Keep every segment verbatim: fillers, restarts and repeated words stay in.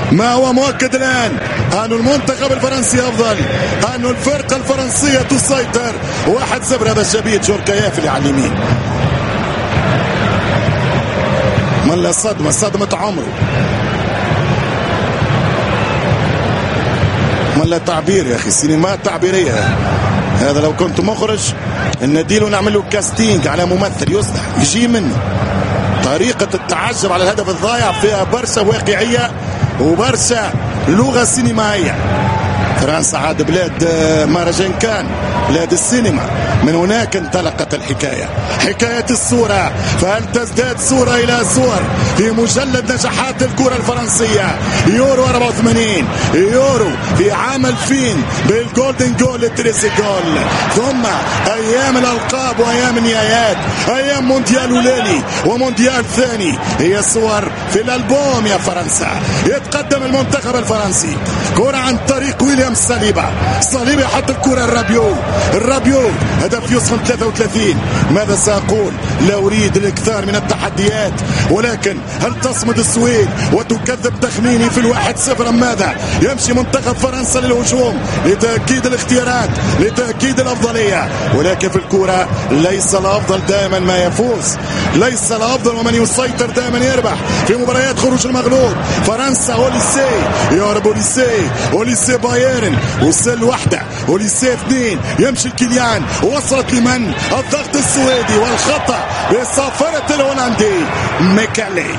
ما هو مؤكد الآن أن المنتخب الفرنسي أفضل، أن الفرقة الفرنسية تسيطر. واحد صفر. هذا شبيه جوركاياف اللي على اليمين. ملا صدمة صدمة عمره. ملا تعبير يا أخي، سينمات تعبيرية. هذا لو كنت مخرج نديله نعمل له كاستينج على ممثل يصلح يجي منه. طريقة التعجب على الهدف الضايع فيها برشا واقعية وبرشا لغة سينمائية. فرنسا عاد بلاد مهرجان، بلاد السينما. من هناك انطلقت الحكاية، حكاية الصورة. فهل تزداد صورة إلى صور في مجلد نجاحات الكرة الفرنسية؟ يورو أربعة وثمانين، يورو في عام ألفين بالجولدن جول لتريسي جول، ثم أيام الألقاب وأيام النهايات، أيام مونديال أولاني ومونديال ثاني. هي صور في الألبوم يا فرنسا. يتقدم المنتخب الفرنسي، كرة عن طريق ويليام صليبة. صليبة يحط الكرة الرابيو، الرابيو هدف يوصل ثلاثة وثلاثين. ماذا سأقول؟ لا أريد الإكثار من التحديات، ولكن هل تصمد السويد وتكذب تخميني في الواحد صفر أم ماذا؟ يمشي منتخب فرنسا للهجوم لتأكيد الاختيارات، لتأكيد الأفضلية، ولكن في الكرة ليس الأفضل دائما ما يفوز، ليس الأفضل ومن يسيطر دائما يربح في مباريات خروج المغلوب. فرنسا أوليسي يهرب، أوليسي أوليسي بايرن وصل واحدة، أوليسي اثنين، يمشي الكيليان، وصلت لمن؟ الضغط السويدي والخطأ بصافرة الهولندي ميكالي.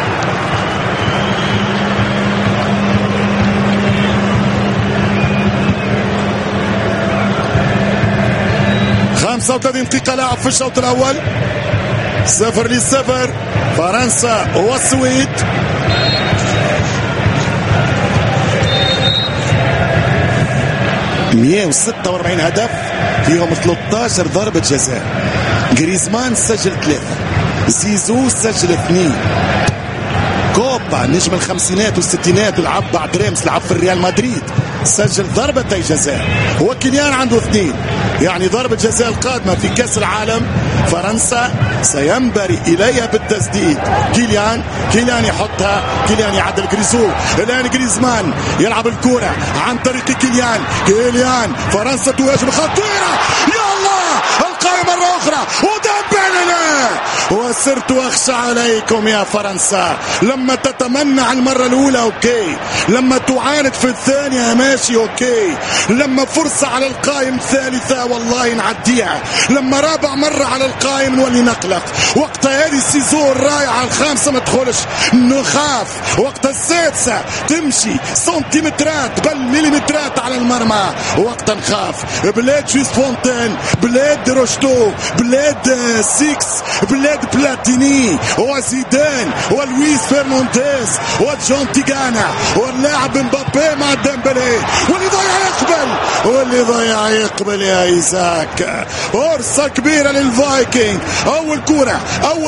خمسة وثلاثين دقيقة لعب في الشوط الأول، صفر لصفر فرنسا والسويد. مئة وستة وأربعين هدف، فيهم ثلاثة عشر ضربة جزاء. غريزمان سجل ثلاثة، زيزو سجل اثنين. كوبا نجم الخمسينات والستينات ولعب بعد ريمس، لعب في الريال مدريد، سجل ضربتي جزاء. وكيليان عنده اثنين، يعني ضربة جزاء القادمة في كأس العالم فرنسا سينبري إليها بالتسديد. كيليان كيليان يحطها، كيليان يعدل غريزو. الآن غريزمان يلعب الكرة عن طريق كيليان. كيليان فرنسا تواجه خطيرة، يا الله القائمة مرة أخرى ودبلنا. وصرت أخشى عليكم يا فرنسا، لما تتمنى على المرة الأولى أوكي، لما تعاند في الثانية ماشي أوكي، لما فرصة على القائم ثالثة والله نعديها، لما رابع مرة على القائم نولي نقلق. وقت هذه السيزون الرائعة الخامسة ما تدخلش نخاف، وقت السادسة تمشي سنتيمترات بل مليمترات على المرمى وقت نخاف. بلاد جويس فونتين، بلاد روشتو، بلاد سيكس، بلاد بلاتيني وزيدان ولويس فرنانديز وجون تيغانا واللاعب مبابي مع ديمبلي، واللي ضيع يقبل، واللي ضيع يقبل يا إيزاك. فرصة كبيرة للفايكنج. أول كرة، أول